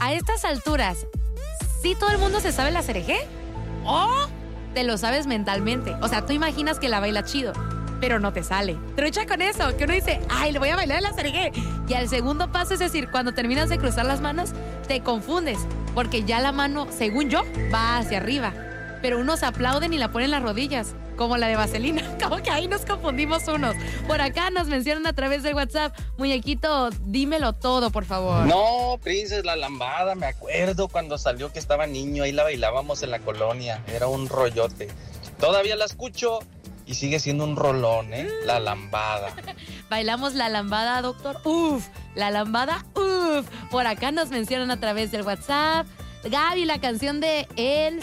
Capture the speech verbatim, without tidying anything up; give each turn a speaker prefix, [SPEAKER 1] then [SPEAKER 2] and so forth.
[SPEAKER 1] a estas alturas, ¿sí todo el mundo se sabe la Serejé? ¿O te lo sabes mentalmente? O sea, tú imaginas que la baila chido, pero no te sale. Trucha con eso, que uno dice, ay, le voy a bailar la Serejé. Y al segundo paso, es decir, cuando terminas de cruzar las manos, te confundes, porque ya la mano, según yo, va hacia arriba. Pero unos aplauden y la ponen en las rodillas, como la de Vaselina. Como que ahí nos confundimos unos. Por acá nos mencionan a través del WhatsApp. Muñequito, dímelo todo, por favor.
[SPEAKER 2] No, Princess, la lambada, me acuerdo cuando salió que estaba niño, ahí la bailábamos en la colonia, era un rollote. Todavía la escucho y sigue siendo un rolón, ¿eh? La lambada.
[SPEAKER 1] Bailamos la lambada, doctor. Uf, la lambada, uf. Por acá nos mencionan a través del WhatsApp. Gaby, la canción de El